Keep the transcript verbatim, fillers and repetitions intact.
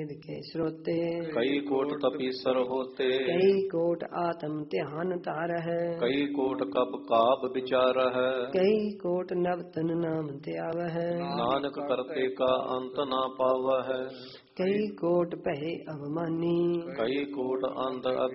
वेद के श्रोते, कई कोट तपीसर होते, कई कोट आत्म ध्यान तार है, कई कोट कप काब विचार है, कई कोट नव तन नाम त्याव है, नानक करते का अंत ना पाव है, कई कोट पहे अवमानी, कई कोट अंध